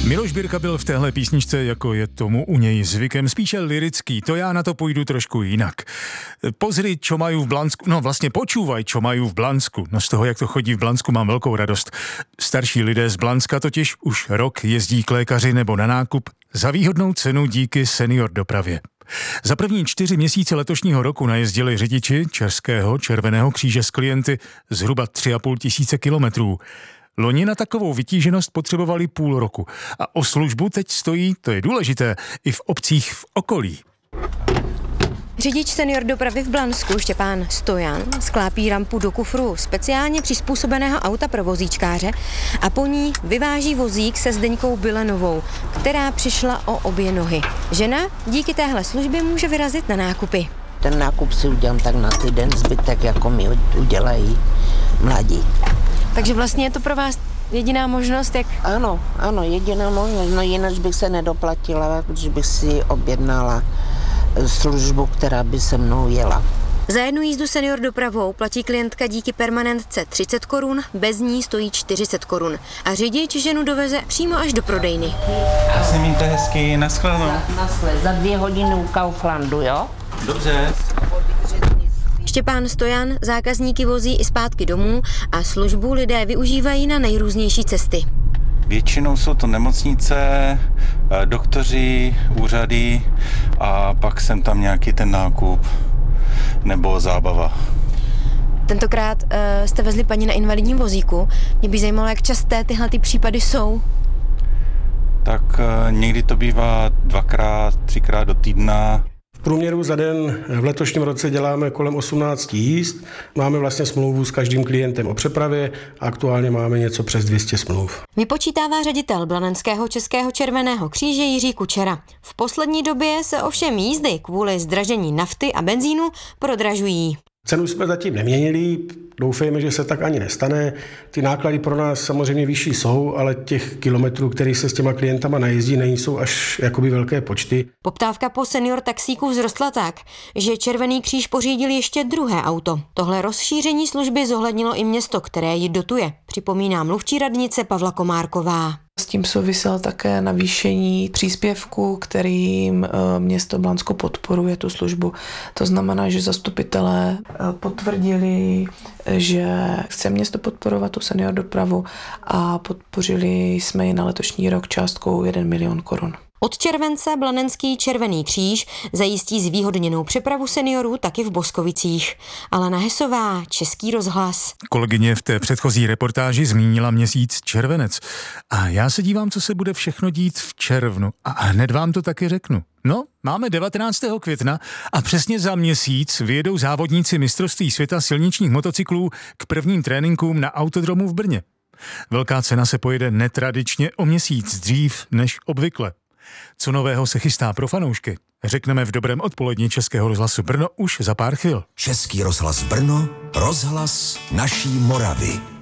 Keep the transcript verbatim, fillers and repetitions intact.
Miloš Birka byl v téhle písničce, jako je tomu u něj zvykem, spíše lyrický. To já na to půjdu trošku jinak. Pozri, čo majú v Blansku, no vlastně počúvaj, čo majú v Blansku. No z toho, jak to chodí v Blansku, mám velkou radost. Starší lidé z Blanska totiž už rok jezdí k lékaři nebo na nákup za výhodnou cenu díky senior dopravě. Za první čtyři měsíce letošního roku najezdili řidiči Českého Červeného kříže s klienty zhruba tři a půl tisíce kilometrů. Loni na takovou vytíženost potřebovali půl roku a o službu teď stojí, to je důležité, i v obcích v okolí. Řidič senior dopravy v Blansku Štěpán Stojan sklápí rampu do kufru speciálně přizpůsobeného auta pro vozíčkáře a po ní vyváží vozík se Zdeňkou Bilenovou, která přišla o obě nohy. Žena díky téhle službě může vyrazit na nákupy. Ten nákup si udělám tak na týden, zbytek jako mi udělají mladí. Takže vlastně je to pro vás jediná možnost, jak... Ano, ano, jediná možnost, no jinak bych se nedoplatila, když bych si objednala službu, která by se mnou jela. Za jednu jízdu senior dopravou platí klientka díky permanentce třicet korun, bez ní stojí čtyřicet korun. A řidič ženu doveze přímo až do prodejny. Já se mějte hezky, naschledanou. Naschle, za dvě hodiny u Kauflandu, jo? Dobře. Štěpán Stojan zákazníky vozí i zpátky domů a službu lidé využívají na nejrůznější cesty. Většinou jsou to nemocnice, doktoři, úřady a pak jsem tam nějaký ten nákup nebo zábava. Tentokrát uh, jste vezli paní na invalidním vozíku. Mě by zajímalo, jak časté tyhle ty případy jsou. Tak uh, někdy to bývá dvakrát, třikrát do týdna. V průměru za den v letošním roce děláme kolem osmnáct jízd. Máme vlastně smlouvu s každým klientem o přepravě a aktuálně máme něco přes dvě stě smluv. Vypočítává ředitel Blanenského Českého Červeného kříže Jiří Kučera. V poslední době se ovšem jízdy kvůli zdražení nafty a benzínu prodražují. Cenu jsme zatím neměnili, doufejme, že se tak ani nestane. Ty náklady pro nás samozřejmě vyšší jsou, ale těch kilometrů, který se s těma klientama najezdí, nejsou až jakoby velké počty. Poptávka po senior taxíku vzrostla tak, že Červený kříž pořídil ještě druhé auto. Tohle rozšíření služby zohlednilo i město, které ji dotuje, připomíná mluvčí radnice Pavla Komárková. S tím souviselo také navýšení příspěvku, kterým město Blansko podporuje tu službu. To znamená, že zastupitelé potvrdili, že chce město podporovat tu senior dopravu a podpořili jsme ji na letošní rok částkou jeden milion korun. Od července Blanenský Červený kříž zajistí zvýhodněnou přepravu seniorů taky v Boskovicích. Alena Hesová, Český rozhlas. Kolegyně v té předchozí reportáži zmínila měsíc červenec. A já se dívám, co se bude všechno dít v červnu. A hned vám to taky řeknu. No, máme devatenáctého května a přesně za měsíc vyjedou závodníci mistrovství světa silničních motocyklů k prvním tréninkům na autodromu v Brně. Velká cena se pojede netradičně o měsíc dřív než obvykle. Co nového se chystá pro fanoušky? Řekneme v dobrém odpoledni Českého rozhlasu Brno už za pár chvil. Český rozhlas Brno, rozhlas naší Moravy.